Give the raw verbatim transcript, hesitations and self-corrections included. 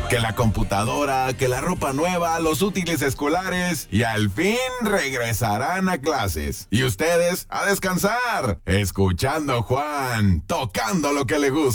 Que la computadora, que la ropa nueva, los útiles escolares y al fin regresarán a clases. Y ustedes a descansar, escuchando a Juan, tocando lo que le gusta.